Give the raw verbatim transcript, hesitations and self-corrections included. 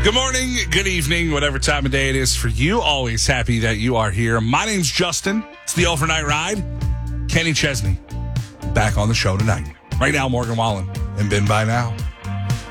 Good morning, good evening, whatever time of day it is for you. Always happy that you are here. My name's Justin. It's the Overnight Ride. Kenny Chesney back on the show tonight. Right now, Morgan Wallen and Ben By Now.